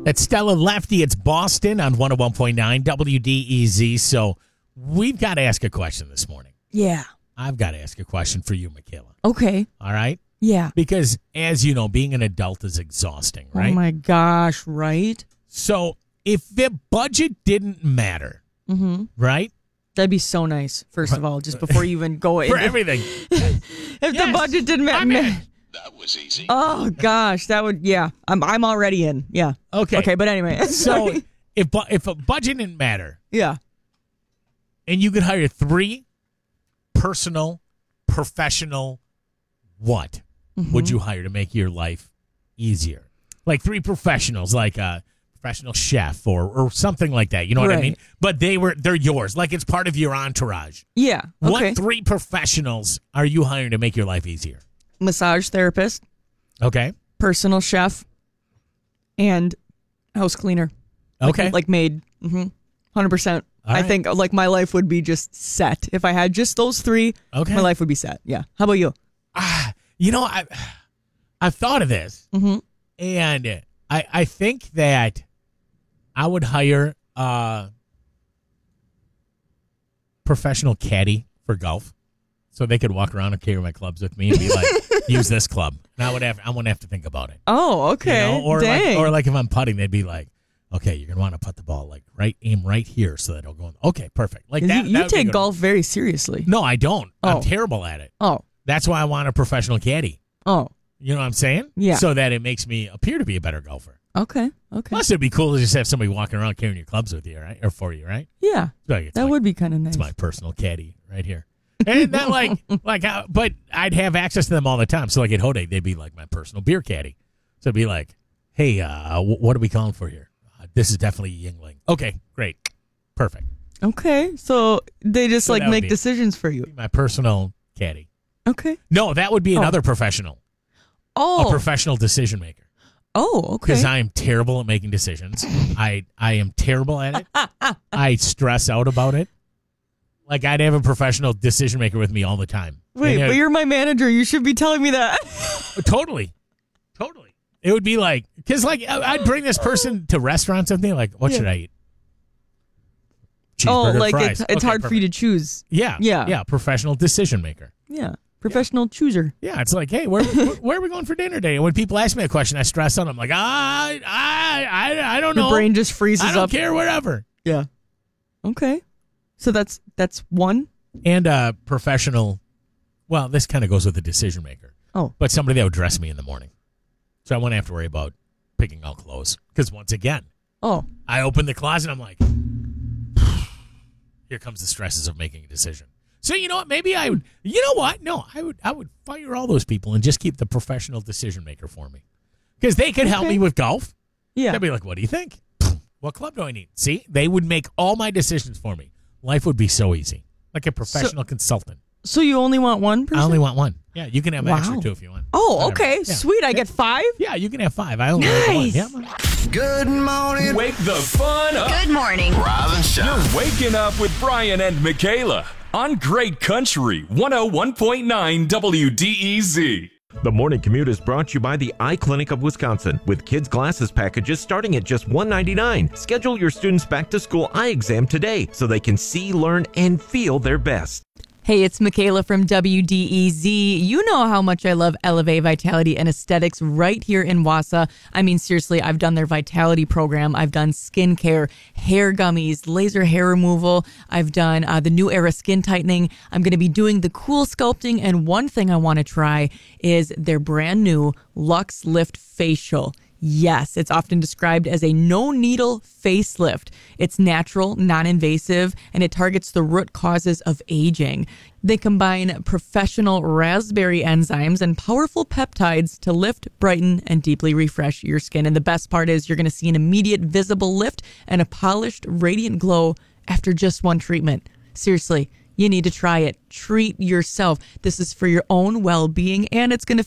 That's Stella Lefty. It's Boston on 101.9 WDEZ. So we've got to ask a question this morning. Yeah. I've got to ask a question for you, Michaela. Okay. All right? Yeah. Because, as you know, being an adult is exhausting, right? Oh, my gosh, right? So if the budget didn't matter, right? That'd be so nice, first of all, just before you even go in. For everything. If the budget didn't matter. That was easy. Oh, gosh, that would, yeah. I'm already in, yeah. Okay. Okay, but anyway. So if a budget didn't matter, yeah. and you could hire 3 personal, professional, what would you hire to make your life easier? Like 3 professionals, like a professional chef or something like that. You know what I mean? But they're yours. Like it's part of your entourage. Yeah. Okay. What 3 professionals are you hiring to make your life easier? Massage therapist, Okay. personal chef, and house cleaner. Okay. Like maid. 100%. All I right. think like my life would be just set. If I had just those 3, Okay. my life would be set. Yeah. How about you? You know, I've thought of this, and I think that I would hire a professional caddy for golf, so they could walk around and carry my clubs with me and be like, use this club. And I wouldn't have to think about it. Oh, okay. You know? Or Dang. like if I'm putting, they'd be like, okay, you're gonna want to put the ball like aim right here so that it'll go. Okay, perfect. Like that. You that would be take good. golf very seriously. No, I don't. I'm Oh. terrible at it. Oh. That's why I want a professional caddy. Oh. You know what I'm saying? Yeah. So that it makes me appear to be a better golfer. Okay. Okay. Plus, it'd be cool to just have somebody walking around carrying your clubs with you, right? Or for you, right? Yeah. It's That would be kind of nice. It's my personal caddy right here. And not but I'd have access to them all the time. So like at Hode, they'd be like my personal beer caddy. So it'd be like, hey, what are we calling for here? This is definitely Yingling. Okay, great. Perfect. Okay. So they just So like that would make be- decisions for you. My personal caddy. Okay. No, that would be another professional. Oh. A professional decision maker. Oh, okay. Because I am terrible at making decisions. I am terrible at it. I stress out about it. Like I'd have a professional decision maker with me all the time. Wait, And but you're my manager. You should be telling me that. Totally. It would be like, because like I'd bring this person to restaurants and they're like, what should I eat? Oh, Cheeseburger, like fries. it's hard for you to choose. Yeah. Yeah. Yeah. Professional decision maker. Yeah. Professional chooser. Yeah. It's like, hey, where are we going for dinner today? And when people ask me a question, I stress out. I'm like, I don't know. Your brain just freezes I don't up. care, whatever. Yeah. Okay. So that's one. And a professional, well, this kind of goes with the decision maker. Oh. But somebody that would dress me in the morning. So I wouldn't have to worry about picking out clothes. Because once again, Oh. I open the closet and I'm like, here comes the stresses of making a decision. So you know what? Maybe I would, you know what? No, I would fire all those people and just keep the professional decision maker for me. Because they could help me with golf. Yeah. They'd be like, what do you think? What club do I need? See, they would make all my decisions for me. Life would be so easy. Like a professional consultant. So you only want one person? I only want one. Yeah, you can have an extra Wow. 2 if you want. Oh, Whatever. okay. Yeah. Sweet. I get 5? Yeah, you can have 5. I only want one. Nice. Yeah, man. Good morning. Wake the fun up. Good morning. Rise and shine. You're waking up with Brian and Michaela on Great Country 101.9 WDEZ. The morning commute is brought to you by the Eye Clinic of Wisconsin with kids' glasses packages starting at just $1.99. Schedule your students' back to school eye exam today so they can see, learn, and feel their best. Hey, it's Michaela from WDEZ. You know how much I love Elevate Vitality and Aesthetics right here in Wausau. I mean, seriously, I've done their Vitality program. I've done skincare, hair gummies, laser hair removal. I've done the New Era skin tightening. I'm going to be doing the cool sculpting. And one thing I want to try is their brand new Luxe Lift Facial. Yes, it's often described as a no-needle facelift. It's natural, non-invasive, and it targets the root causes of aging. They combine professional raspberry enzymes and powerful peptides to lift, brighten, and deeply refresh your skin. And the best part is you're going to see an immediate visible lift and a polished, radiant glow after just one treatment. Seriously, you need to try it. Treat yourself. This is for your own well-being, and it's going to